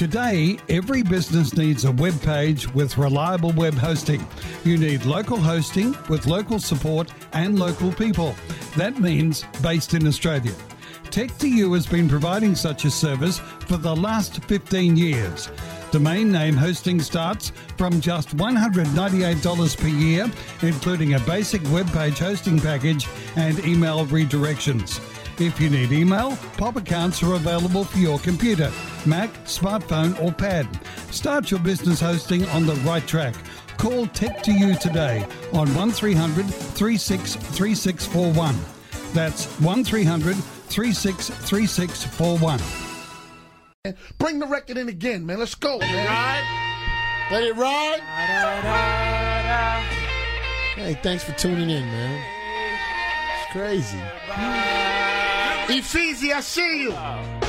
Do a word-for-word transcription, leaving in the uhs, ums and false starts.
Today, every business needs a web page with reliable web hosting. You need local hosting with local support and local people. That means based in Australia. Tech two U has been providing such a service for the last fifteen years. Domain name hosting starts from just one hundred ninety-eight dollars per year, including a basic web page hosting package and email redirections. If you need email, pop accounts are available for your computer, Mac, smartphone or pad. Start your business hosting on the right track. Call Tech two U today on one three hundred, three six three six four one. That's one three hundred, three six three six four one. Bring the record in again, man. Let's go, Let man. it ride. Let it ride. Da, da, da, da. Hey, thanks for tuning in, man. It's crazy. Easy, I see you.